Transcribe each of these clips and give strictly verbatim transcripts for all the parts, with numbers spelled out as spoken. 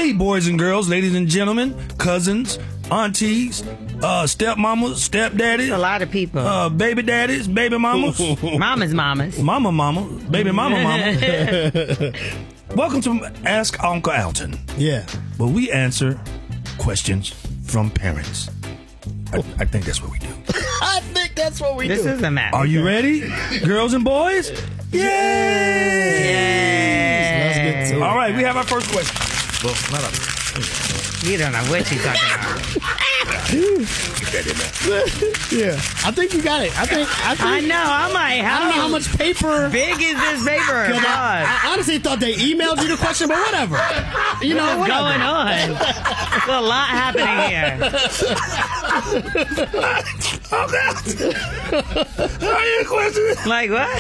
Hey, boys and girls, ladies and gentlemen, cousins, aunties, uh, stepmamas, stepdaddies. A lot of people. Uh, baby daddies, baby mamas. Mamas, mamas. Mama, mama, baby mama, mama. Welcome to Ask Uncle Alton. Yeah. Where we answer questions from parents. I, I think that's what we do. I think that's what we This do. is a match. Are you ready, girls and boys? Yay! Yay! Let's get to it. All right, we have our first question. Well, not our You don't know what you're talking about. Yeah. I think you got it. I think. I, think, I know. I'm like, how, I don't know how much paper. big is this paper? 'Cause God. I, I honestly thought they emailed you the question, but whatever. You know What's whatever. going on? There's a lot happening here. Are you question? Like what?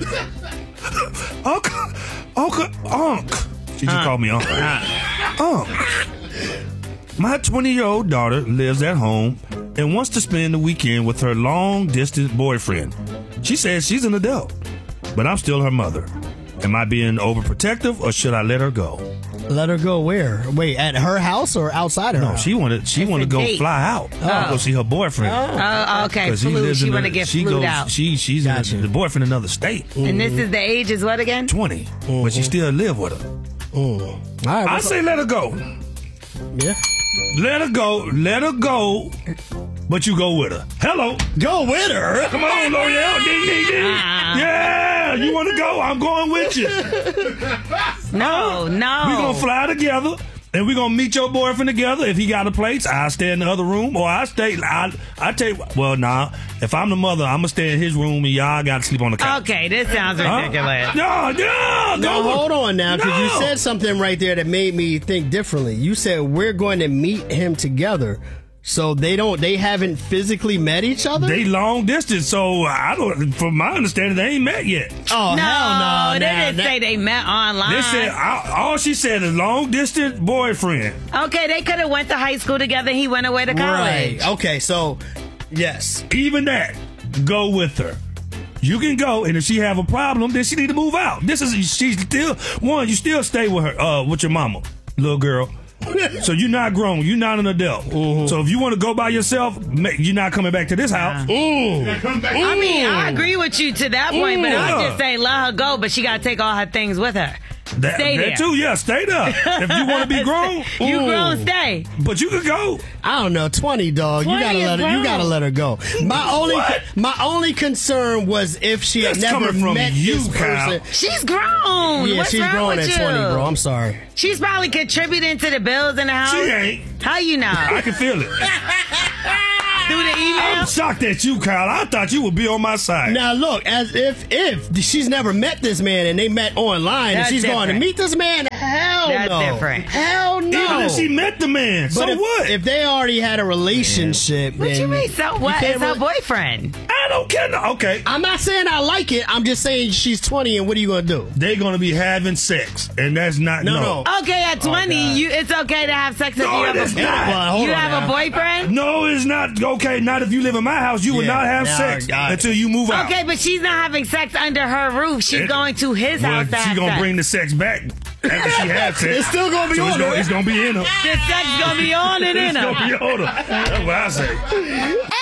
Uncle, Uncle, Unc. She just Uh, called me Uncle. uh. Unc. My twenty-year-old daughter lives at home and wants to spend the weekend with her long-distance boyfriend. She says she's an adult, but I'm still her mother. Am I being overprotective or should I let her go? Let her go where? Wait, at her house or outside her No, house? she wanted she It's wanted to a go date. fly out. Oh. Go see her boyfriend. Oh, okay. 'Cause he Flu. lives She in want a- to get she flued goes, out. She she's Gotcha. in a, the boyfriend in another state. And this is the age is what again? twenty, but she still live with her. Mm. All right. I what's say let her go. up? Yeah. Let her go. Let her go. But you go with her. Hello. Go with her. Come on, L'Oreal. Ding, ding, ding. Uh-uh. Yeah. You want to go? I'm going with you. No, no. We're going to fly together. And we're going to meet your boyfriend together. If he got a place, I'll stay in the other room. Or I stay. I, I tell you, well, nah. If I'm the mother, I'm going to stay in his room and y'all got to sleep on the couch. Okay, this sounds Huh? ridiculous. No, no. Now go. hold on now, because you No. said something right there that made me think differently. You said we're going to meet him together, so they don't. They haven't physically met each other. They long distance, so I don't. From my understanding, they ain't met yet. oh No, hell no! they now, didn't that- say they met online. They said all all she said is long distance boyfriend. Okay, they could have went to high school together. He went away to college. Right. Okay. So, yes. Even that, go with her. You can go, and if she have a problem, then she need to move out. This is she's still one. You still stay with her, uh, with your mama, little girl. So you're not grown. You're not an adult. So if you want to go by yourself, ma- you're not coming back to this house. Mm. I mean, I agree with you to that point, but I'm Yeah. just saying let her go, but she got to take all her things with her. That, Stay that there. too, yeah. Stay there. If you want to be grown, You Ooh. grown, stay. but you could go. I don't know, twenty dog. You twenty gotta is let her. You grown. gotta let her go. My only, What? my only concern was if she had That's never coming from met you, this Kyle. person. She's grown. Yeah, What's she's wrong grown with at you? twenty, bro. I'm sorry. She's probably contributing to the bills in the house. She ain't. How you know? I can feel it. Through the email? I'm shocked at you, Kyle. I thought you would be on my side. Now look, as if if she's never met this man and they met online That's and she's going to different. meet this man, hell That's no. different. Hell no. Even if she met the man, but so if, what? if they already had a relationship, What then you mean? So what? can't It's her really- boyfriend. I don't care. No. Okay. I'm not saying I like it. I'm just saying she's twenty, and what are you gonna do? They're going to be having sex, and that's not No, no. no. Okay, at twenty, God. you it's okay to have sex if No, you have it a is not. Well, hold you on have now. a boyfriend. No, it's not okay. Not if you live in my house. You would Yeah, not have now sex I got it. until you move out. Okay, but she's not having sex under her roof. She's It- going to his Well, house to she have gonna sex. bring the sex back after she has sex. It's still gonna be so on it's gonna, her. it's gonna be in her. the sex gonna be on and in It's her. gonna be on her. That's what I say.